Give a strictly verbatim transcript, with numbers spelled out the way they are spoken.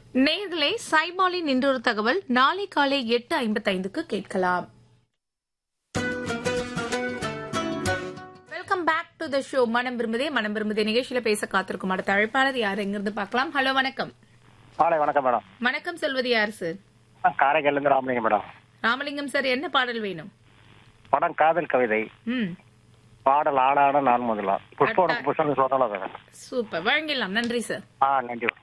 நேயர்களே, சைபாலின் இன்றொரு தகவல் நாளை காலை எட்டு ஐம்பத்தி ஐந்துக்கு கேட்கலாம். Welcome back to the show. மனம் விரும்புதே மனம் விரும்புதே நிகழ்ச்சியில பேச காத்திருக்கும் அடுத்த அழைப்பாளர் யார், எங்கிருந்து பார்க்கலாம்? ஹலோ, வணக்கம். மாலை வணக்கம் மேடம். வணக்கம், சொல்வது யார் சார்? காரைக்கால்ல இருந்து ராமலிங்கம் மேடம். ராமலிங்கம் சார், என்ன பாடல் வேணும்? படம் காதல் கவிதை. ம் பாடல் ஆடாட நான் முதலாம் புஷ்போட புஷ்பம் சொல்லலாம். சூப்பர், வழங்கிடலாம். நன்றி சார். ஆ நன்றி.